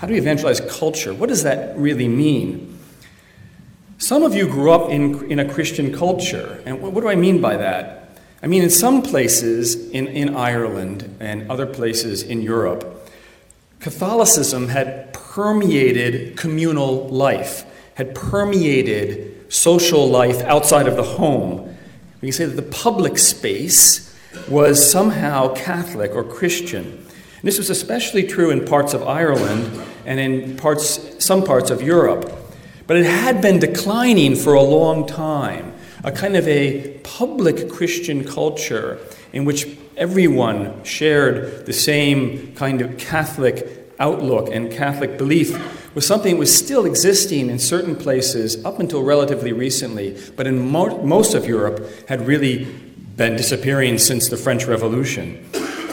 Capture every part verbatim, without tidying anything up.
How do we evangelize culture? What does that really mean? Some of you grew up in, in a Christian culture, and what, what do I mean by that? I mean, in some places in, in Ireland and other places in Europe, Catholicism had permeated communal life, had permeated social life outside of the home. We can say that the public space was somehow Catholic or Christian. And this was especially true in parts of Ireland and in parts, some parts of Europe. But it had been declining for a long time, a kind of a public Christian culture in which everyone shared the same kind of Catholic outlook and Catholic belief was something that was still existing in certain places up until relatively recently, but in mo- most of Europe had really been disappearing since the French Revolution.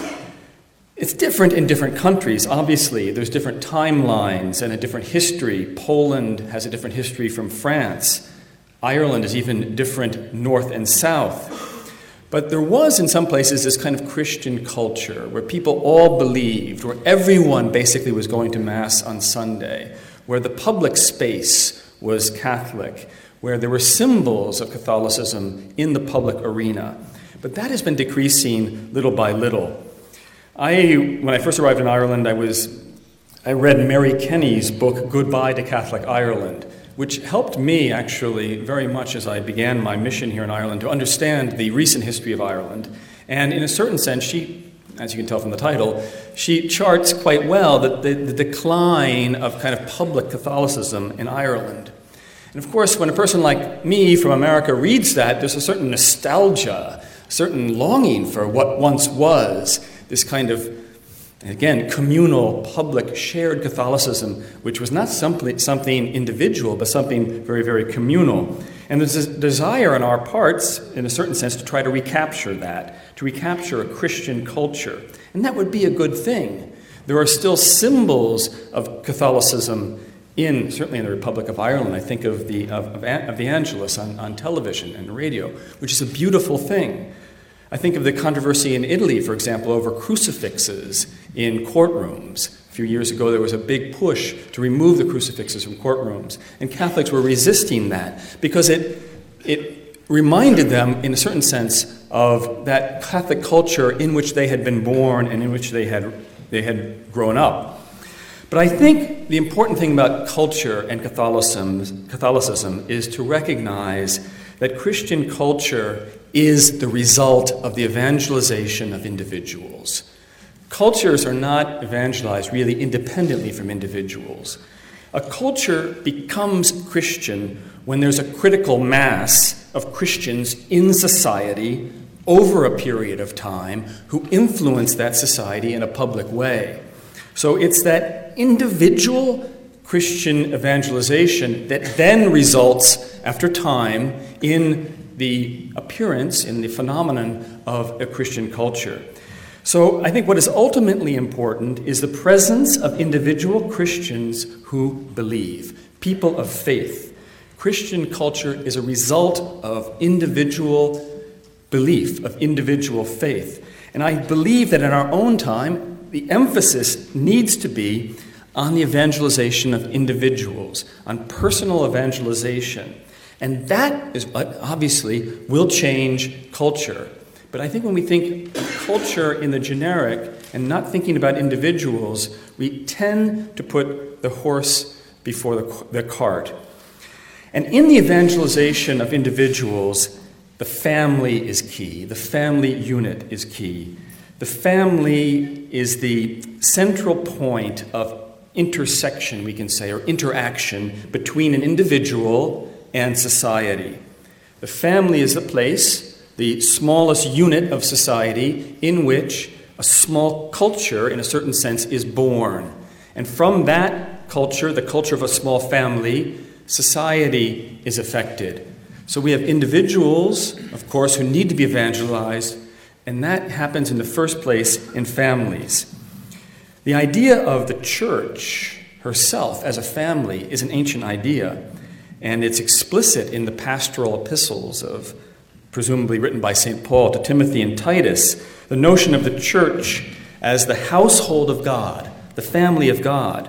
It's different in different countries, obviously. There's different timelines and a different history. Poland has a different history from France. Ireland is even different north and south. But there was, in some places, this kind of Christian culture where people all believed, where everyone basically was going to Mass on Sunday, where the public space was Catholic, where there were symbols of Catholicism in the public arena. But that has been decreasing little by little. I, when I first arrived in Ireland, I was, I read Mary Kenny's book, Goodbye to Catholic Ireland, which helped me actually very much as I began my mission here in Ireland to understand the recent history of Ireland. And in a certain sense, she, as you can tell from the title, she charts quite well the, the, the decline of kind of public Catholicism in Ireland. And of course, when a person like me from America reads that, there's a certain nostalgia, a certain longing for what once was, this kind of, again, communal, public, shared Catholicism, which was not simply something individual, but something very, very communal. And there's a desire on our parts, in a certain sense, to try to recapture that, to recapture a Christian culture. And that would be a good thing. There are still symbols of Catholicism in, certainly in the Republic of Ireland. I think of the, of, of, of the Angelus on, on television and radio, which is a beautiful thing. I think of the controversy in Italy, for example, over crucifixes in courtrooms. A few years ago, there was a big push to remove the crucifixes from courtrooms. And Catholics were resisting that because it, it reminded them, in a certain sense, of that Catholic culture in which they had been born and in which they had, they had grown up. But I think the important thing about culture and Catholicism, Catholicism is to recognize that Christian culture is the result of the evangelization of individuals. Cultures are not evangelized really independently from individuals. A culture becomes Christian when there's a critical mass of Christians in society over a period of time who influence that society in a public way. So it's that individual Christian evangelization that then results, after time, in the appearance, in the phenomenon of a Christian culture. So I think what is ultimately important is the presence of individual Christians who believe, people of faith. Christian culture is a result of individual belief, of individual faith. And I believe that in our own time, the emphasis needs to be on the evangelization of individuals, on personal evangelization. And that is what obviously will change culture. But I think when we think of culture in the generic and not thinking about individuals, we tend to put the horse before the, the cart. And in the evangelization of individuals, the family is key. The family unit is key. The family is the central point of intersection, we can say, or interaction between an individual and society. The family is the place, the smallest unit of society in which a small culture, in a certain sense, is born. And from that culture, the culture of a small family, society is affected. So we have individuals, of course, who need to be evangelized, and that happens in the first place in families. The idea of the church herself as a family is an ancient idea. And it's explicit in the pastoral epistles of, presumably written by Saint Paul to Timothy and Titus, the notion of the church as the household of God, the family of God.